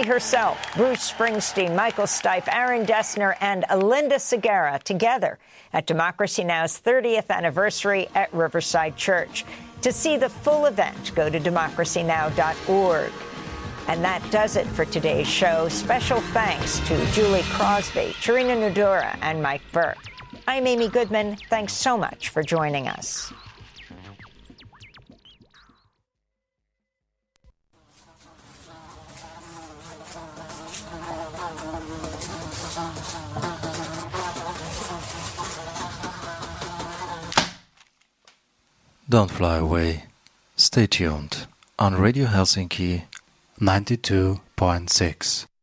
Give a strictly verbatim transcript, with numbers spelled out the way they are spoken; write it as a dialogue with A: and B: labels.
A: She herself, Bruce Springsteen, Michael Stipe, Aaron Dessner, and Linda Segarra together at Democracy Now!'s thirtieth anniversary at Riverside Church. To see the full event, go to democracy now dot org. And that does it for today's show. Special thanks to Julie Crosby, Charina Nudura, and Mike Burke. I'm Amy Goodman. Thanks so much for joining us.
B: Don't fly away. Stay tuned on Radio Helsinki ninety-two point six.